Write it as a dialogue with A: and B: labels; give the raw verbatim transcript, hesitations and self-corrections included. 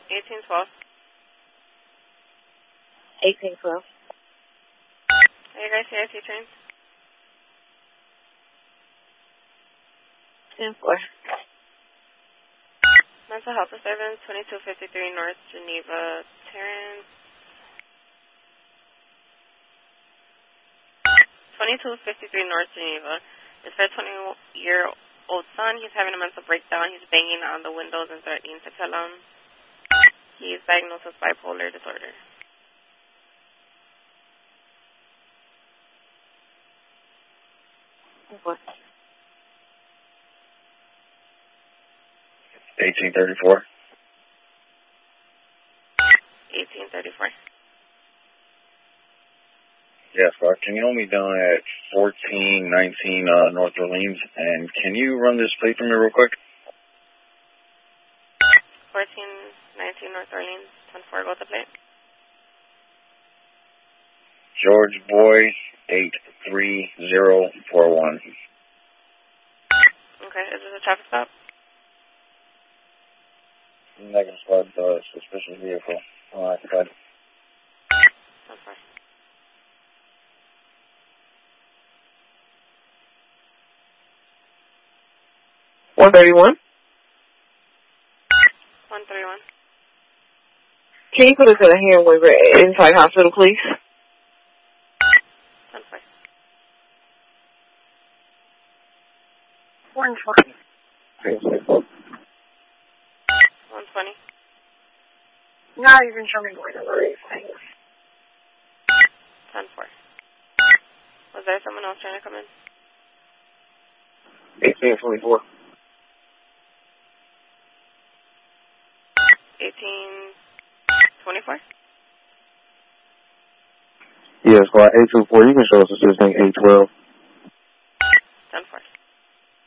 A: eighteen twelve.
B: eighteen twelve.
A: Are you guys C I C trains?
B: ten four.
A: Mental health disturbance, twenty-two fifty-three North Geneva Terrace. twenty-two fifty-three North Geneva. It's for a twenty-year-old son. He's having a mental breakdown. He's banging on the windows and threatening to kill him. He's diagnosed with bipolar disorder.
B: What?
C: eighteen thirty-four.
A: eighteen thirty-four.
C: Yes, sir. Can you hold me down at fourteen nineteen uh, North Orleans? And can you run this plate for me real quick?
A: fourteen nineteen North Orleans, ten four, go to plate.
C: George Boy, eight three zero four one.
A: Okay, is this a traffic stop?
C: Negative squad, uh, suspicious vehicle. Oh, I think I...
A: That's fine.
B: one thirty-one.
A: one thirty-one.
B: Can you put us in a hand waiver at Insight Hospital, please?
A: ten four.
B: one twenty.
A: one twenty.
B: Not even show me where the road is. Thanks.
A: ten four. Was there someone else trying to come in?
C: eighteen twenty-four.
A: eighteen twenty-four?
C: Yes, squad eight two four. You can show us assisting eight twelve.